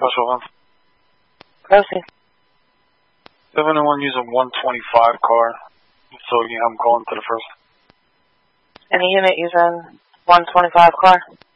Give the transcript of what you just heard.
Special events. Proceed. 71 using 125 car. So yeah, I'm calling to the first. Any unit using 125 car?